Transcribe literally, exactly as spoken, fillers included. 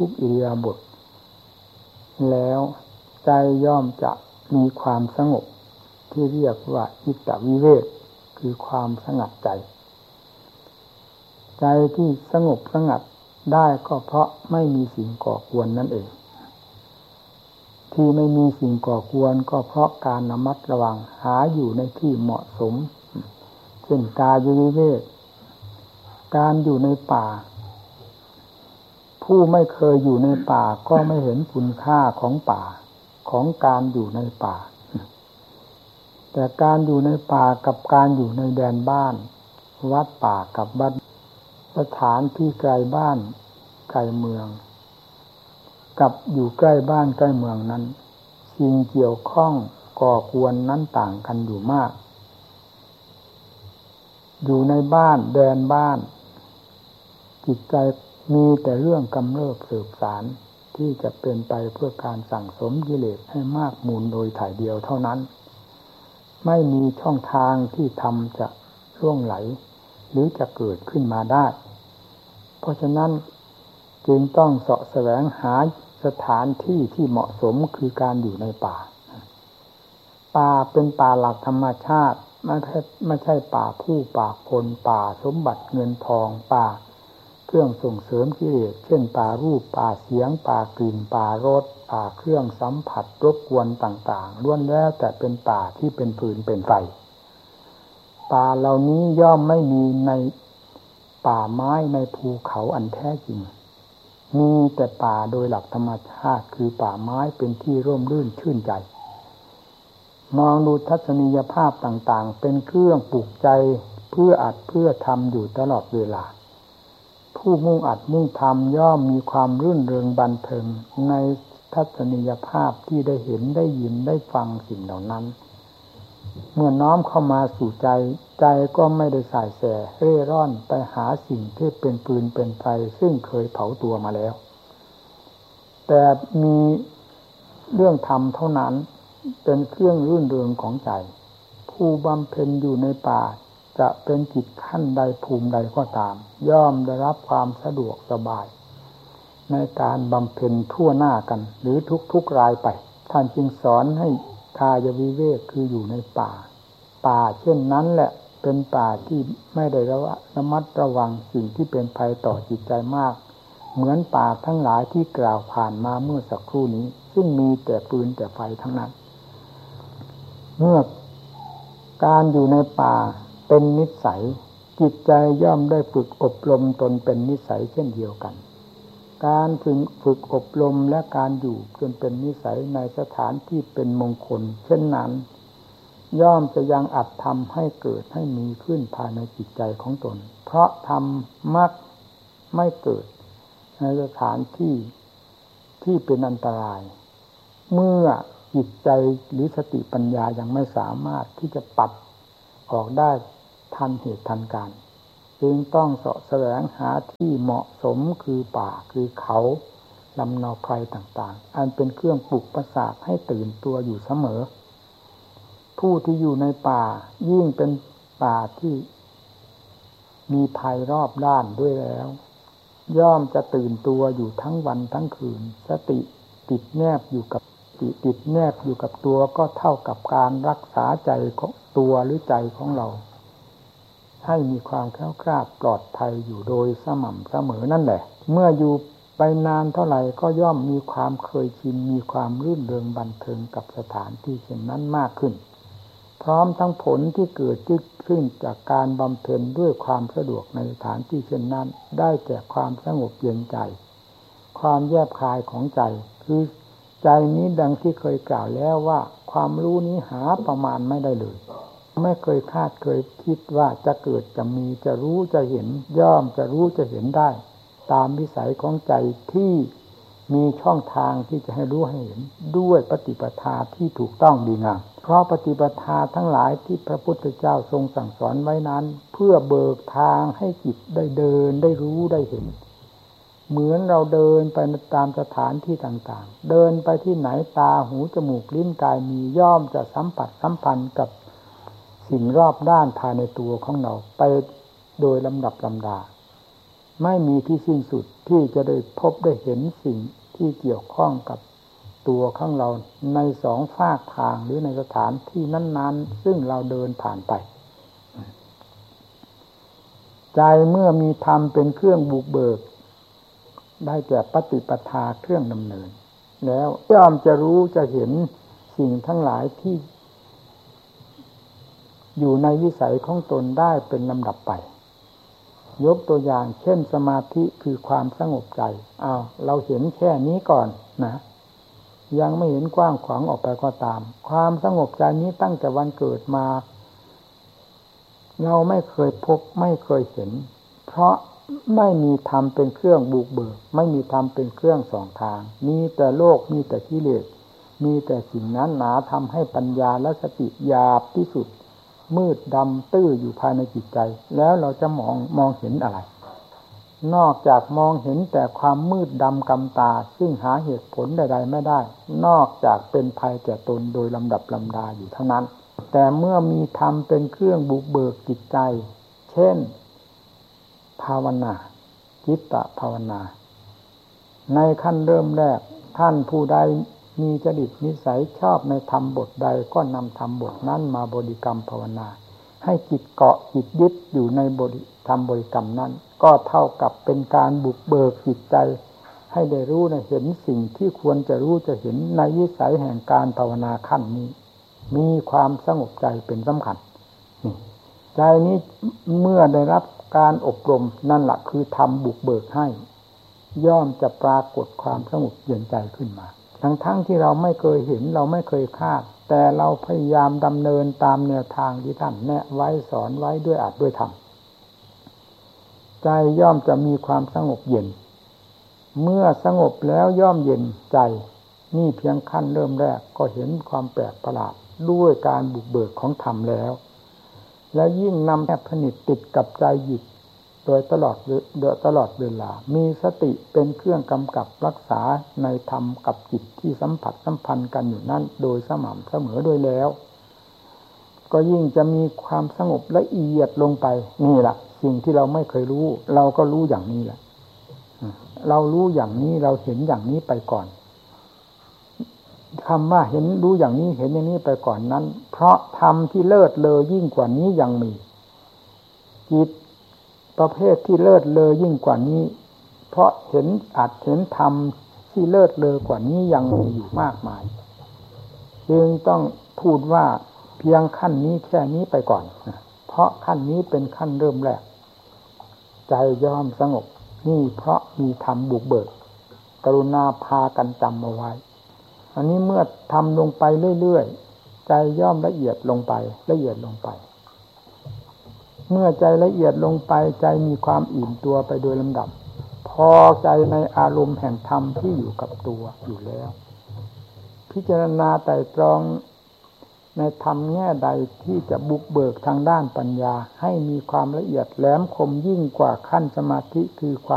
ทุกอิริยาบถแล้วใจย่อมจะมีความสงบที่เรียกว่าอิตตวิเวกคือความสงัดใจใจที่สงบสงัดได้ก็เพราะไม่มีสิ่งก่อกวนนั่นเองที่ไม่มีสิ่งก่อกวนก็เพราะการระมัดระวังหาอยู่ในที่เหมาะสมเช่นกายวิเวกการอยู่ในป่าผู้ไม่เคยอยู่ในป่าก็ไม่เห็นคุณค่าของป่าของการอยู่ในป่าแต่การอยู่ในป่ากับการอยู่ในแดนบ้านวัดป่ากับวัดสถานที่ไกลบ้านไกลเมืองกับอยู่ใกล้บ้านใกล้เมืองนั้นสิ่งเกี่ยวข้องก่อกวนนั้นต่างกันอยู่มากอยู่ในบ้านแดนบ้านจิตใจมีแต่เรื่องกำเริบสืบสารที่จะเป็นไปเพื่อการสั่งสมกิเลสให้มากมูลโดยถ่ายเดียวเท่านั้นไม่มีช่องทางที่ธรรมจะร่วงไหลหรือจะเกิดขึ้นมาได้เพราะฉะนั้นจึงต้องเสาะแสวงหาสถานที่ที่เหมาะสมคือการอยู่ในป่าป่าเป็นป่าหลักธรรมชาติไม่ใช่ไม่ใช่ป่าผู้ป่าคนป่าสมบัติเงินทองป่าเครื่องส่งเสริมกิเลสเช่นป่ารูปป่าเสียงป่ากลิ่นป่ารสป่าเครื่องสัมผัสรบกวนต่างๆล้วนแล้วแต่เป็นป่าที่เป็นฟืนเป็นไฟป่าเหล่านี้ย่อมไม่มีในป่าไม้ในภูเขาอันแท้จริงมีแต่ป่าโดยหลักธรรมชาติคือป่าไม้เป็นที่ร่มรื่นชื่นใจมองดูทัศนียภาพต่างๆเป็นเครื่องปลูกใจเพื่ออัดเพื่อทำอยู่ตลอดเวลาผู้มุ่งอัดมุ่งทำย่อมมีความรื่นเริงบันเทิงในทัศนียภาพที่ได้เห็นได้ยินได้ฟังสิ่งเหล่านั้นเมื่อน้อมเข้ามาสู่ใจใจก็ไม่ได้ส่ายแสเร่ร่อนไปหาสิ่งที่เป็นปืนเป็นไฟซึ่งเคยเผาตัวมาแล้วแต่มีเรื่องธรรมเท่านั้นเป็นเครื่องรื่นเริงของใจผู้บำเพ็ญอยู่ในป่าจะเป็นจิตขั้นใดภูมิใดก็ตามย่อมได้รับความสะดวกสบายในการบำเพ็ญทั่วหน้ากันหรือทุกๆรายไปท่านจึงสอนให้กายวิเวกคืออยู่ในป่าป่าเช่นนั้นแหละเป็นป่าที่ไม่ได้ระมัดระวังสิ่งที่เป็นภัยต่อจิตใจมากเหมือนป่าทั้งหลายที่กล่าวผ่านมาเมื่อสักครู่นี้ซึ่งมีแต่ปืนแต่ไฟทั้งนั้นเมื่อการอยู่ในป่าเป็นนิสัยจิตใจย่อมได้ฝึกอบรมตนเป็นนิสัยเช่นเดียวกันการฝึกฝึกอบรมและการอยู่จนเป็นนิสัยในสถานที่เป็นมงคลเช่นนั้นย่อมจะยังอัดทำให้เกิดให้มีขึ้นภายในจิตใจของตนเพราะทำมักไม่เกิดในสถานที่ที่เป็นอันตรายเมื่อจิตใจหรือสติปัญญายังไม่สามารถที่จะปัดออกได้ทันเหตุทันการจึงต้องเสาะแสวงหาที่เหมาะสมคือป่าคือเขาลำเนาไพรต่างๆอันเป็นเครื่องปลุกประสาทให้ตื่นตัวอยู่เสมอผู้ที่อยู่ในป่ายิ่งเป็นป่าที่มีภัยรอบด้านด้วยแล้วย่อมจะตื่นตัวอยู่ทั้งวันทั้งคืนสติติดแนบอยู่กับติติดแนบอยู่กับตัวก็เท่ากับการรักษาใจของตัวหรือใจของเราให้มีความแข็งแกร่งปลอดภัยอยู่โดยสม่ำเสมอนั่นแหละเมื่ออยู่ไปนานเท่าไหร่ก็ย่อมมีความเคยชินมีความรื่นเริงบันเทิงกับสถานที่เช่นนั้นมากขึ้นพร้อมทั้งผลที่เกิดขึ้นจากการบำเพ็ญด้วยความสะดวกในสถานที่เช่นนั้นได้แก่ความสงบเย็นใจความแยบคายของใจคือใจนี้ดังที่เคยกล่าวแล้วว่าความรู้นี้หาประมาณไม่ได้เลยไม่เคยคาดเคยคิดว่าจะเกิดจะมีจะรู้จะเห็นย่อมจะรู้จะเห็นได้ตามวิสัยของใจที่มีช่องทางที่จะให้รู้ให้เห็นด้วยปฏิปทาที่ถูกต้องดีงามเพราะปฏิปทาทั้งหลายที่พระพุทธเจ้าทรงสั่งสอนไว้นั้นเพื่อเบิกทางให้จิตได้เดินได้รู้ได้เห็นเหมือนเราเดินไปตามสถานที่ต่างๆเดินไปที่ไหนตาหูจมูกลิ้นกายมีย่อมจะสัมผัสสัมพันธ์กับสิ่งรอบด้านภายในตัวของเราไปโดยลำดับลำดาไม่มีที่สิ้นสุดที่จะได้พบได้เห็นสิ่งที่เกี่ยวข้องกับตัวของเราในสองฝากทางหรือในสถานที่นั้นๆซึ่งเราเดินผ่านไปใจเมื่อมีธรรมเป็นเครื่องบุกเบิกได้แก่ปฏิปทาเครื่องดำเนินแล้วย่อมจะรู้จะเห็นสิ่งทั้งหลายที่อยู่ในวิสัยของตนได้เป็นลำดับไปยกตัวอย่างเช่นสมาธิคือความสงบใจอ้าวเราเห็นแค่นี้ก่อนนะยังไม่เห็นกว้างขวางออกไปก็ตามความสงบใจนี้ตั้งแต่วันเกิดมาเราไม่เคยพบไม่เคยเห็นเพราะไม่มีธรรมเป็นเครื่องบุกเบิกไม่มีธรรมเป็นเครื่องส่องทางมีแต่โลกมีแต่กิเลสมีแต่สิ่งนั้นหนาทำให้ปัญญาและสติหยาบที่สุดมืดดำตื้ออยู่ภายในจิตใจแล้วเราจะมองมองเห็นอะไรนอกจากมองเห็นแต่ความมืดดำกำตาซึ่งหาเหตุผลใดๆไม่ได้นอกจากเป็นภัยแก่ตนโดยลำดับลำดาอยู่เท่านั้นแต่เมื่อมีธรรมเป็นเครื่องบุกเบิกจิตใจเช่นภาวนาจิตตภาวนาในขั้นเริ่มแรกท่านผู้ใดมีจริตนิสัยชอบในธรรมบทใดก็นำธรรมบทนั้นมาบริกรรมภาวนาให้จิตเกาะจิตยึดอยู่ในบริธรรมบริกรรมนั้นก็เท่ากับเป็นการบุกเบิกจิตใจให้ได้รู้ในเห็นสิ่งที่ควรจะรู้จะเห็นในวิสัยแห่งการภาวนาขั้นนี้มีความสงบใจเป็นสำคัญนี่ใจนี้เมื่อได้รับการอบรมนั่นแหละคือธรรมบุกเบิกให้ย่อมจะปรากฏความสงบเย็นใจขึ้นมาทั้งๆ ท, ที่เราไม่เคยเห็นเราไม่เคยคาดแต่เราพยายามดำเนินตามแนวทางที่ท่านแนะไว้สอนไว้ด้วยอาจด้วยธรรมใจย่อมจะมีความสงบเย็นเมื่อสงบแล้วย่อมเย็นใจนี่เพียงขั้นเริ่มแรกก็เห็นความแปลกประหลาดด้วยการบุกเบิกของธรรมแล้วและยิ่งนำแนบสนิทติดกับใจหยิบโดยตลอดโดยตลอดเวลามีสติเป็นเครื่องกำกับรักษาในธรรมกับจิตที่สัมผัสสัมพันธ์กันอยู่นั่นโดยสม่ำเสมอด้วยแล้วก็ยิ่งจะมีความสงบละเอียดลงไปนี่แหละสิ่งที่เราไม่เคยรู้เราก็รู้อย่างนี้แหละเรารู้อย่างนี้เราเห็นอย่างนี้ไปก่อนคำว่าเห็นรู้อย่างนี้เห็นอย่างนี้ไปก่อนนั้นเพราะธรรมที่เลิศเลอยิ่งกว่านี้ยังมีจิตประเภทที่เลิศเลอยิ่งกว่านี้เพราะเห็นอาจเห็นธรรมที่เลิศเลอกว่านี้ยังมีอยู่มากมายจึงต้องพูดว่าเพียงขั้นนี้แค่นี้ไปก่อนเพราะขั้นนี้เป็นขั้นเริ่มแรกใจย่อมสงบนี่เพราะมีธรรมบุกเบิกกรุณาพากันจำเอาไว้อันนี้เมื่อทำลงไปเรื่อยๆใจย่อมละเอียดลงไปละเอียดลงไปเมื่อใจละเอียดลงไปใจมีความอิ่มตัวไปโดยลำดับพอใจในอารมณ์แห่งธรรมที่อยู่กับตัวอยู่แล้วพิจารณาไตร่ตรองในธรรมแง่ใดที่จะบุกเบิกทางด้านปัญญาให้มีความละเอียดแหลมคมยิ่งกว่าขั้นสมาธิคือความ